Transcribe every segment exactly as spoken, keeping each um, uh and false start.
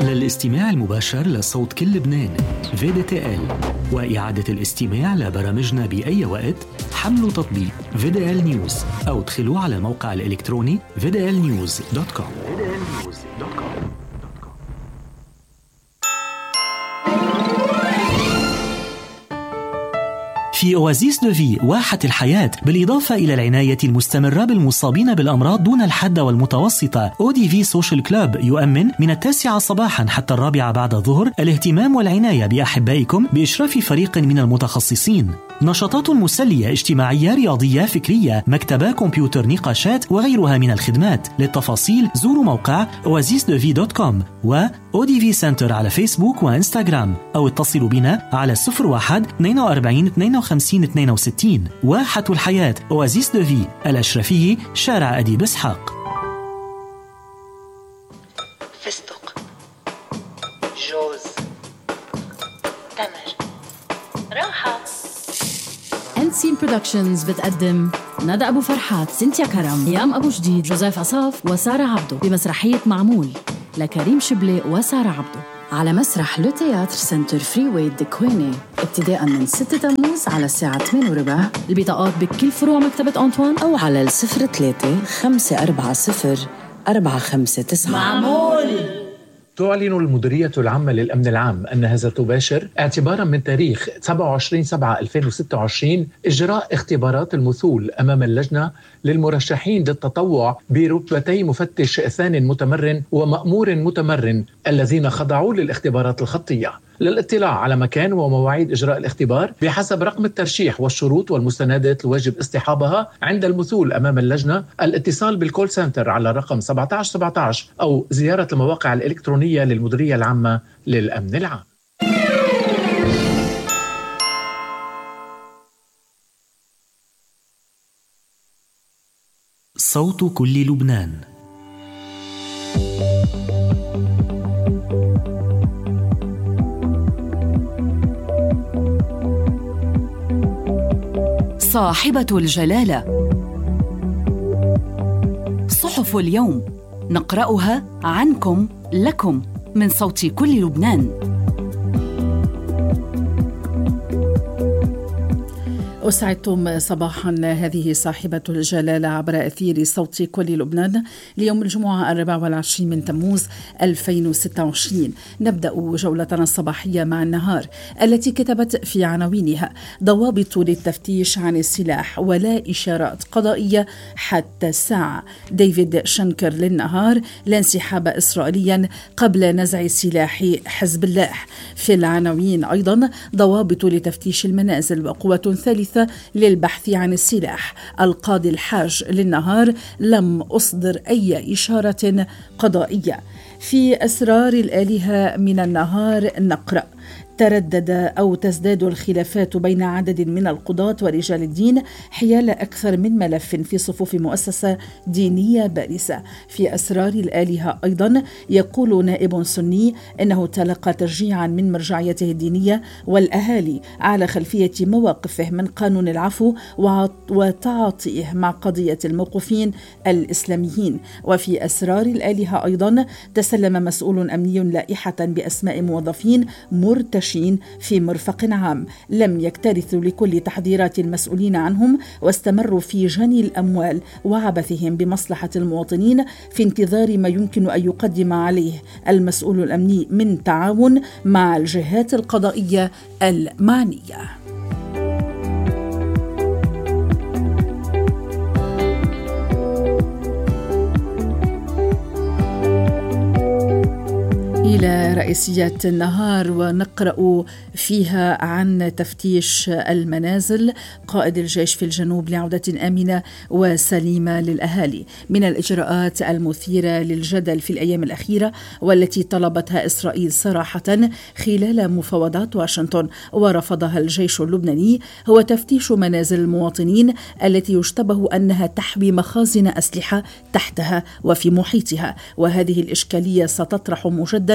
للاستماع المباشر لصوت كل لبنان في دي تي إل وإعادة الاستماع لبرامجنا بأي وقت، حملوا تطبيق في دي إل نيوز أو ادخلوا على الموقع الإلكتروني في دي إل نيوز دوت كوم. في أوازيس دو في واحة الحياة، بالإضافة إلى العناية المستمرة بالمصابين بالأمراض دون الحد والمتوسطة، أو دي في سوشيال كلوب يؤمن من التاسعة صباحا حتى الرابعة بعد الظهر الاهتمام والعناية بأحبائكم بإشراف فريق من المتخصصين. نشاطات مسلية اجتماعية رياضية فكرية، مكتبة كمبيوتر نقاشات وغيرها من الخدمات. للتفاصيل زوروا موقع oasis de vie دوت كوم و أو دي في سنتر على فيسبوك وإنستغرام، أو اتصلوا بنا على صفر واحد اثنين وأربعين اثنين وخمسين اثنين وستين. واحة الحياة أوازيس دو في، الأشرفية، شارع أديب إسحاق. فستق، جوز، تمر، راحة. أنسين برودكشنز بتقدم ندى أبو فرحات، سنتيا كرم، يام أبو جديد، جوزيف عصاف وسارة عبدو بمسرحية معمول لكريم شبلي وسارة عبدو على مسرح لو تياتر سنتر فري واي دكويني ابتداء من ستة تموز على الساعة ثمانية وربع. البطاقات بكل فروع مكتبة أنطوان أو على الصفر ثلاثة خمسة أربعة صفر أربعة خمسة تسعة. معمول. تعلن المديرية العامة للأمن العام أن هذا تباشر اعتباراً من تاريخ سبعة وعشرين سبعة ألفين وستة وعشرين إجراء اختبارات المثول أمام اللجنة للمرشحين للتطوع برتبتي مفتش ثان متمرن ومأمور متمرن الذين خضعوا للاختبارات الخطية. للاطلاع على مكان ومواعيد إجراء الاختبار بحسب رقم الترشيح والشروط والمستندات الواجب اصطحابها عند المثول أمام اللجنة، الاتصال بالكول سنتر على رقم سبعة عشر سبعة عشر أو زيارة المواقع الإلكترونية للمديرية العامة للأمن العام. صوت كل لبنان. صاحبة الجلالة، صحف اليوم نقرأها عنكم لكم من صوت كل لبنان. أسعدتم صباحا، هذه صاحبة الجلالة عبر أثير صوت كل لبنان ليوم الجمعة الرابع والعشرين من تموز ألفين وستة وعشرين. نبدأ جولتنا الصباحية مع النهار التي كتبت في عناوينها: ضوابط للتفتيش عن السلاح ولا إشارات قضائية حتى الساعة. ديفيد شنكر للنهار: لا انسحاب إسرائيليا قبل نزع سلاح حزب الله. في العناوين أيضا: ضوابط لتفتيش المنازل وقوة ثالثة للبحث عن السلاح. القاضي الحاج للنهار: لم أصدر أي إشارة قضائية. في أسرار الآلهة من النهار نقرأ: تردد أو تزداد الخلافات بين عدد من القضاة ورجال الدين حيال أكثر من ملف في صفوف مؤسسة دينية بارزة. في أسرار الآلهة أيضا يقول نائب سني إنه تلقى تشجيعا من مرجعيته الدينية والأهالي على خلفية مواقفه من قانون العفو وتعاطيه مع قضية الموقوفين الإسلاميين. وفي أسرار الآلهة أيضا تسلم مسؤول أمني لائحة بأسماء موظفين مرتشين في مرفق عام لم يكترثوا لكل تحذيرات المسؤولين عنهم، واستمروا في جني الأموال وعبثهم بمصلحة المواطنين في انتظار ما يمكن أن يقدم عليه المسؤول الأمني من تعاون مع الجهات القضائية المعنية. إلى رئيسيات النهار ونقرأ فيها عن تفتيش المنازل. قائد الجيش في الجنوب لعودة آمنة وسليمة للأهالي. من الإجراءات المثيرة للجدل في الأيام الأخيرة والتي طلبتها إسرائيل صراحة خلال مفاوضات واشنطن ورفضها الجيش اللبناني هو تفتيش منازل المواطنين التي يشتبه أنها تحوي مخازن أسلحة تحتها وفي محيطها. وهذه الإشكالية ستطرح مجددا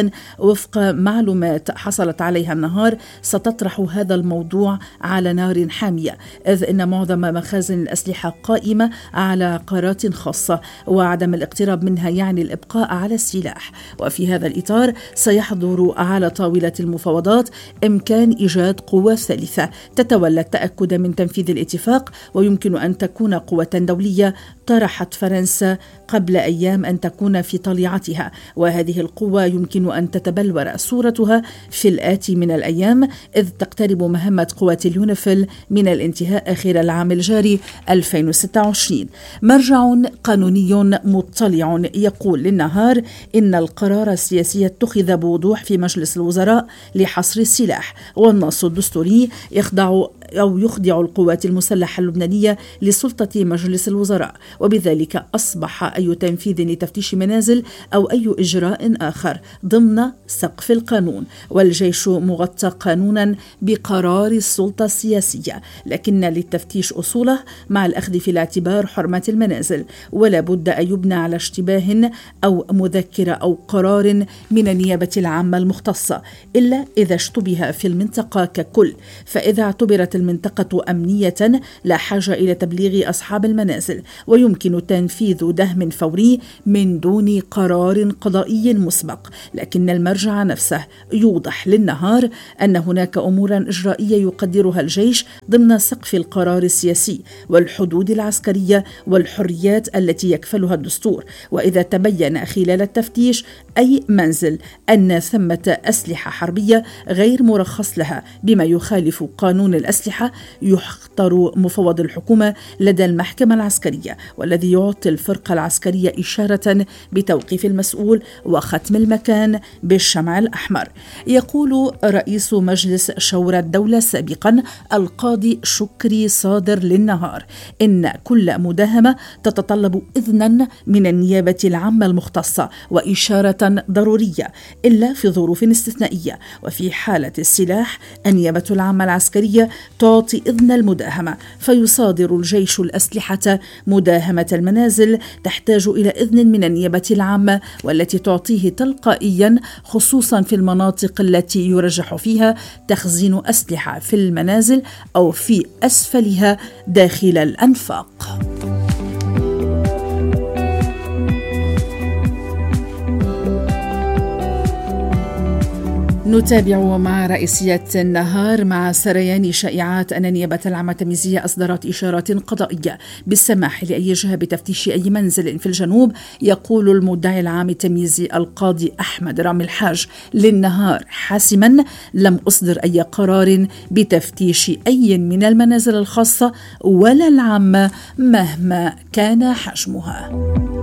تحديدا وفق معلومات حصلت عليها النهار ستطرح هذا الموضوع على نار حامية، إذ إن معظم مخازن الأسلحة قائمة على قارات خاصة، وعدم الاقتراب منها يعني الإبقاء على السلاح. وفي هذا الإطار سيحضر على طاولة المفاوضات إمكان إيجاد قوة ثالثة تتولى التأكد من تنفيذ الاتفاق، ويمكن أن تكون قوة دولية طرحت فرنسا قبل أيام أن تكون في طليعتها، وهذه القوة يمكن أن تتبلور صورتها في الآتي من الأيام، إذ تقترب مهمة قوات اليونيفيل من الانتهاء آخر العام الجاري ألفين وستة وعشرين. مرجع قانوني مطلع يقول للنهار إن القرار السياسي اتخذ بوضوح في مجلس الوزراء لحصر السلاح، والنص الدستوري يخضع أو يخضع القوات المسلحة اللبنانية لسلطة مجلس الوزراء، وبذلك أصبح أي تنفيذ لتفتيش منازل أو أي إجراء آخر ضمن سقف القانون، والجيش مغطى قانونا بقرار السلطة السياسية، لكن للتفتيش أصوله مع الأخذ في الاعتبار حرمة المنازل، ولا بد أن يبنى على اشتباه أو مذكرة أو قرار من النيابة العامة المختصة، إلا إذا اشتبه في المنطقة ككل. فإذا اعتبرت المنطقة أمنية لا حاجة إلى تبليغ أصحاب المنازل، ويمكن تنفيذ دهم فوري من دون قرار قضائي مسبق. لكن المرجع نفسه يوضح للنهار أن هناك أمورا إجرائية يقدرها الجيش ضمن سقف القرار السياسي والحدود العسكرية والحريات التي يكفلها الدستور، وإذا تبين خلال التفتيش أي منزل أن ثمة أسلحة حربية غير مرخص لها بما يخالف قانون الأسلحة، يختار مفوض الحكومة لدى المحكمة العسكرية، والذي يعطي الفرقة العسكرية إشارة بتوقيف المسؤول وختم المكان بالشمع الأحمر. يقول رئيس مجلس شورى الدولة سابقا القاضي شكري صادر للنهار إن كل مداهمة تتطلب إذنا من النيابة العامة المختصة وإشارة ضرورية إلا في ظروف استثنائية، وفي حالة السلاح النيابة العامة العسكرية تعطي إذن المداهمة، فيصادر الجيش الأسلحة. مداهمة المنازل تحتاج إلى إذن من النيابة العامة والتي تعطيه تلقائيا، خصوصا في المناطق التي يرجح فيها تخزين أسلحة في المنازل أو في أسفلها داخل الأنفاق. نتابع مع رئيسية النهار مع سريان شائعات أن النيابة العامة التمييزية أصدرت إشارات قضائية بالسماح لأي جهة بتفتيش أي منزل في الجنوب. يقول المدعي العام التمييزي القاضي أحمد رامي الحاج للنهار حاسما: لم أصدر أي قرار بتفتيش أي من المنازل الخاصة ولا العامة مهما كان حجمها.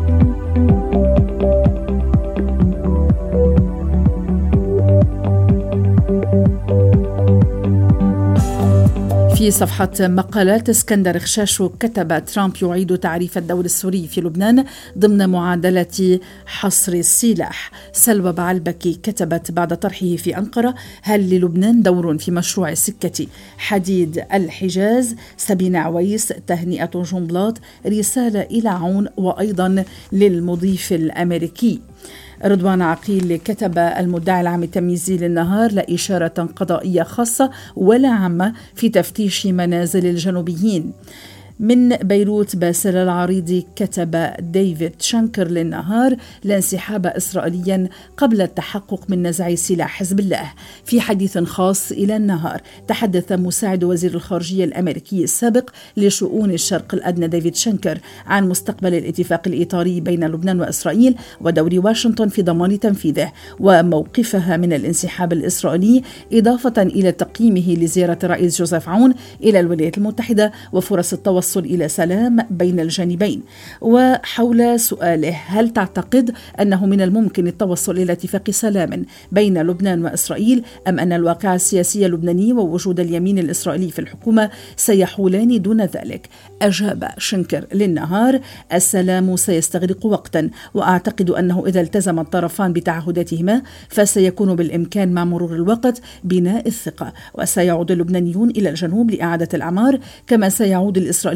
في صفحة مقالات اسكندر خشاشو كتب: ترامب يعيد تعريف الدور السوري في لبنان ضمن معادلة حصر السلاح. سلوى بعلبكي كتبت بعد طرحه في أنقرة: هل للبنان دور في مشروع سكة حديد الحجاز؟ سبينة عويس: تهنئة جنبلاط، رسالة إلى عون وأيضا للمضيف الأمريكي. رضوان عقيل كتب: المدعي العام التمييزي للنهار: لا إشارة قضائية خاصة ولا عامة في تفتيش منازل الجنوبيين. من بيروت باسل العريضي كتب ديفيد شانكر للنهار: لا انسحاب إسرائيليا قبل التحقق من نزع سلاح حزب الله. في حديث خاص إلى النهار تحدث مساعد وزير الخارجية الأمريكي السابق لشؤون الشرق الأدنى ديفيد شانكر عن مستقبل الاتفاق الإطاري بين لبنان وإسرائيل ودور واشنطن في ضمان تنفيذه وموقفها من الانسحاب الإسرائيلي، إضافة إلى تقييمه لزيارة الرئيس جوزيف عون إلى الولايات المتحدة وفرص التوصل إلى سلام بين الجانبين. وحول سؤاله: هل تعتقد أنه من الممكن التوصل إلى اتفاق سلام بين لبنان وإسرائيل، أم أن الواقع السياسي اللبناني ووجود اليمين الإسرائيلي في الحكومة سيحولان دون ذلك؟ أجاب شنكر للنهار: السلام سيستغرق وقتا، وأعتقد أنه إذا التزم الطرفان بتعهداتهما فسيكون بالإمكان مع مرور الوقت بناء الثقة، وسيعود اللبنانيون إلى الجنوب لإعادة الأعمار، كما سيعود الإسرائيليون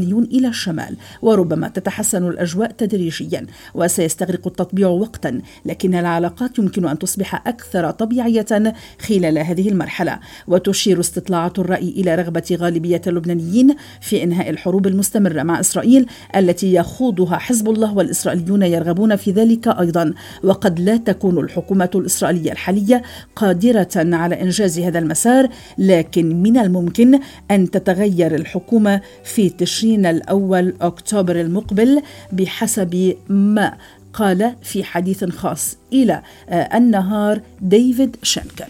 الإسرائيليون إلى الشمال، وربما تتحسن الأجواء تدريجيا وسيستغرق التطبيع وقتا، لكن العلاقات يمكن أن تصبح أكثر طبيعية خلال هذه المرحلة. وتشير استطلاعات الرأي إلى رغبة غالبية اللبنانيين في إنهاء الحروب المستمرة مع إسرائيل التي يخوضها حزب الله، والإسرائيليون يرغبون في ذلك أيضا. وقد لا تكون الحكومة الإسرائيلية الحالية قادرة على إنجاز هذا المسار، لكن من الممكن أن تتغير الحكومة في تشرين الأول أكتوبر المقبل، بحسب ما قال في حديث خاص إلى النهار ديفيد شنكر.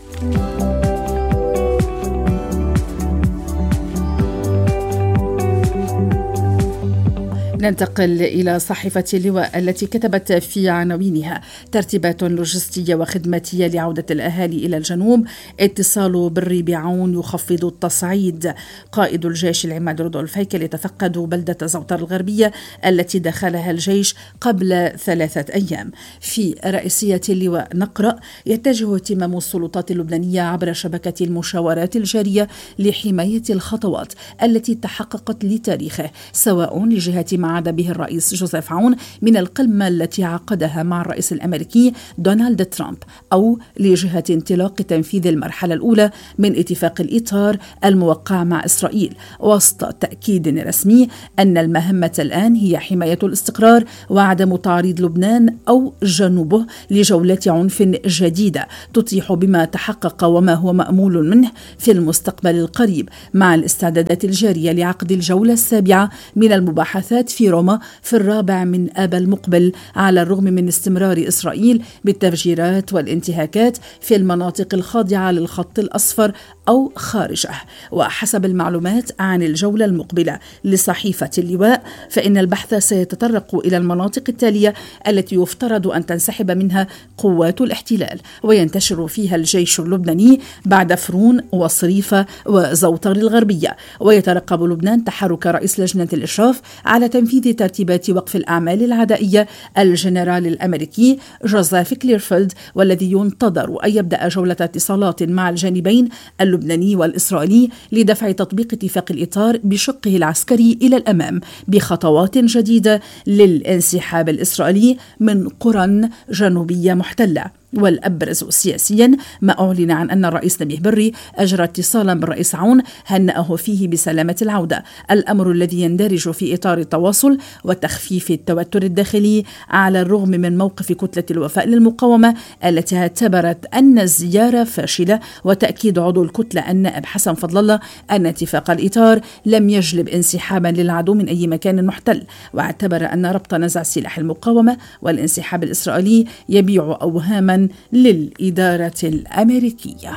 ننتقل إلى صحيفة اللواء التي كتبت في عناوينها: ترتيبات لوجستية وخدماتية لعودة الأهالي إلى الجنوب، اتصال بري بعون يخفض التصعيد، قائد الجيش العماد رودولف هيكل يتفقد بلدة زوطر الغربية التي دخلها الجيش قبل ثلاثة أيام. في رئيسية اللواء نقرأ: يتجه اهتمام السلطات اللبنانية عبر شبكة المشاورات الجارية لحماية الخطوات التي تحققت لتاريخه، سواء لجهة ما عاد به الرئيس جوزيف عون من القمة التي عقدها مع الرئيس الأمريكي دونالد ترامب، أو لجهة انطلاق تنفيذ المرحلة الأولى من اتفاق الإطار الموقع مع إسرائيل، وسط تأكيد رسمي أن المهمة الآن هي حماية الاستقرار وعدم تعريض لبنان أو جنوبه لجولات عنف جديدة تطيح بما تحقق وما هو مأمول منه في المستقبل القريب، مع الاستعدادات الجارية لعقد الجولة السابعة من المباحثات في روما في الرابع من آب المقبل، على الرغم من استمرار إسرائيل بالتفجيرات والانتهاكات في المناطق الخاضعة للخط الأصفر أو خارجه. وحسب المعلومات عن الجولة المقبلة لصحيفة اللواء، فإن البحث سيتطرق إلى المناطق التالية التي يفترض أن تنسحب منها قوات الاحتلال وينتشر فيها الجيش اللبناني بعد فرون وصريفة وزوطر الغربية. ويترقب لبنان تحرك رئيس لجنة الإشراف على تنفيذ ترتيبات وقف الأعمال العدائية الجنرال الأمريكي جوزيف كليرفيلد، والذي ينتظر أن يبدأ جولة اتصالات مع الجانبين اللبناني والإسرائيلي لدفع تطبيق اتفاق الإطار بشقه العسكري إلى الأمام بخطوات جديدة للانسحاب الإسرائيلي من قرى جنوبية محتلة. والأبرز سياسيا ما أعلن عن أن الرئيس نبيه بري أجرى اتصالا بالرئيس عون هنأه فيه بسلامة العودة، الأمر الذي يندرج في إطار التواصل وتخفيف التوتر الداخلي، على الرغم من موقف كتلة الوفاء للمقاومة التي اعتبرت أن الزيارة فاشلة، وتأكيد عضو الكتلة النائب حسن فضل الله أن اتفاق الإطار لم يجلب انسحابا للعدو من أي مكان محتل، واعتبر أن ربط نزع سلاح المقاومة والانسحاب الإسرائيلي يبيع أوهاما للإدارة الأمريكية.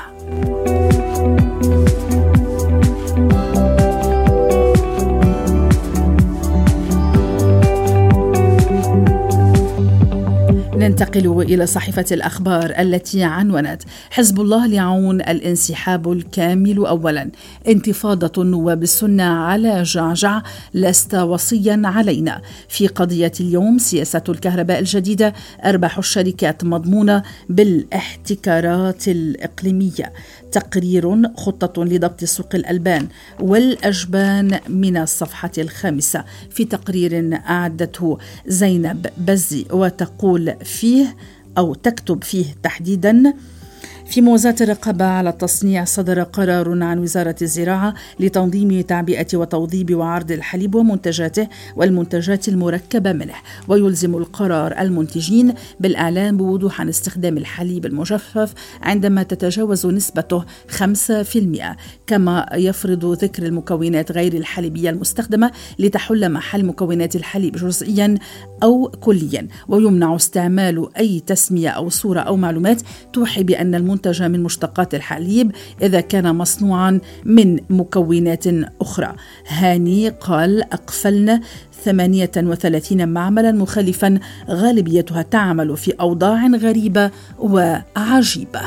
ننتقل إلى صحيفة الأخبار التي عنونت: حزب الله لعون الانسحاب الكامل أولا، انتفاضة النواب السنة على جعجع لست وصيا علينا، في قضية اليوم سياسة الكهرباء الجديدة، أرباح الشركات مضمونة بالاحتكارات الإقليمية، تقرير خطة لضبط سوق الألبان والأجبان من الصفحة الخامسة، في تقرير أعدته زينب بزي وتقول فيه أو تكتب فيه تحديدا: في موازاة الرقابة على التصنيع صدر قرار عن وزارة الزراعة لتنظيم تعبئة وتوظيف وعرض الحليب ومنتجاته والمنتجات المركبة منه، ويلزم القرار المنتجين بالإعلام بوضوح عن استخدام الحليب المجفف عندما تتجاوز نسبته خمسة بالمئة، كما يفرض ذكر المكونات غير الحليبية المستخدمة لتحل محل مكونات الحليب جزئيا أو كليا، ويمنع استعمال أي تسمية أو صورة أو معلومات توحي بأن المنتج من مشتقات الحليب إذا كان مصنوعا من مكونات أخرى. هاني قال: أقفلنا ثمانية وثلاثين معملا مخالفا غالبيتها تعمل في أوضاع غريبة وعجيبة.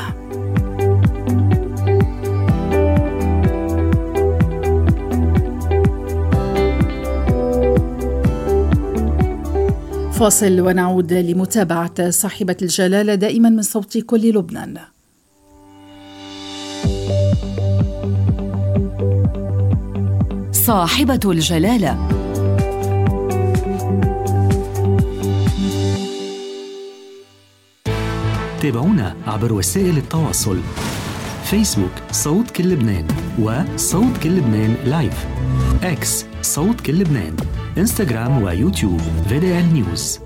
فاصل ونعود لمتابعة صاحبة الجلالة دائما من صوت كل لبنان. صاحبة الجلالة. تابعونا عبر وسائل التواصل: فيسبوك صوت كل لبنان وصوت كل لبنان لايف، اكس صوت كل لبنان، انستغرام ويوتيوب في دي إل نيوز.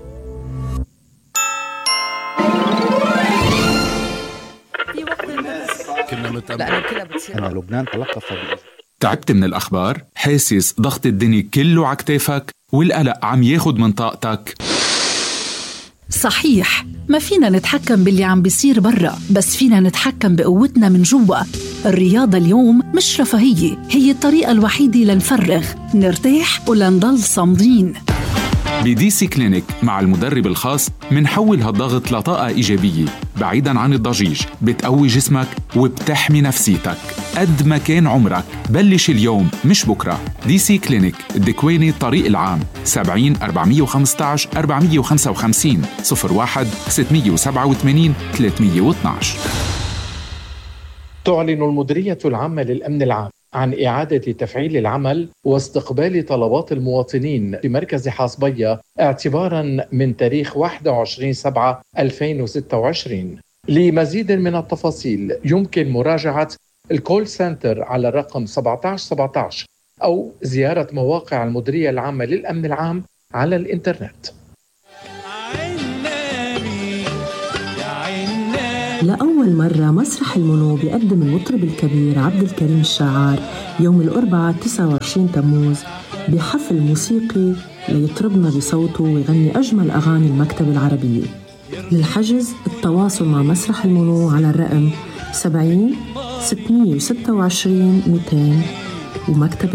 أنا لبنان تلقف. تعبت من الأخبار؟ حاسس ضغط الدنيا كله عكتافك والقلق عم ياخد من طاقتك؟ صحيح، ما فينا نتحكم باللي عم بيصير برا، بس فينا نتحكم بقوتنا من جوا. الرياضة اليوم مش رفاهية، هي الطريقة الوحيدة لنفرغ، نرتاح ولنضل صامدين. بدي سي كلينيك مع المدرب الخاص منحول هالضغط لطاقة إيجابية بعيداً عن الضجيج، بتقوي جسمك وبتحمي نفسيتك. قد ما كان عمرك بلش اليوم مش بكرة. دي سي كلينيك الدكواني الطريق العام سبعين أربعمية وخمستعش أربعمية وخمسة وخمسين صفر واحد ستمية وسبعة وثمانين ثلاثمية واثناعش. تعلن المديرية العامة للأمن العام عن إعادة تفعيل العمل واستقبال طلبات المواطنين في مركز حاصبية اعتباراً من تاريخ واحد وعشرين سبعة ألفين وستة وعشرين. لمزيد من التفاصيل يمكن مراجعة الكول سنتر على الرقم سبعة عشر سبعة عشر أو زيارة مواقع المديرية العامة للأمن العام على الإنترنت. لأول مرة مسرح المنو بيقدم المطرب الكبير عبد الكريم الشاعر يوم الأربعاء تسعة وعشرين تموز بحفل موسيقي ليطربنا بصوته ويغني أجمل أغاني المكتبة العربية. للحجز التواصل مع مسرح المنو على الرقم سبعين ستمية وستة وعشرين مئتين ومكتب